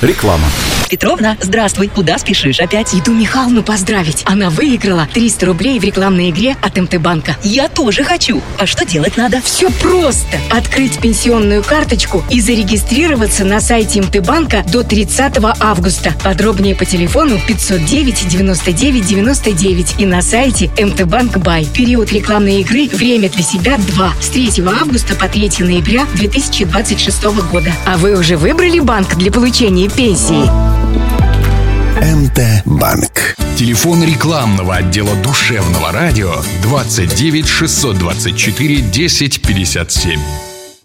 Реклама. Петровна, здравствуй. Куда спешишь опять? Иду Михалну поздравить. Она выиграла 300 рублей в рекламной игре от МТ-банка. Я тоже хочу. А что делать надо? Все просто. Открыть пенсионную карточку и зарегистрироваться на сайте МТ-банка до 30 августа. Подробнее по телефону 509 99 99 и на сайте МТ-банк Бай. Период рекламной игры «Время для себя 2» с 3 августа по 3 ноября 2026 года. А вы уже выбрали банк для получения пенсии? МТ-банк. Телефон рекламного отдела душевного радио 29 624 10 57.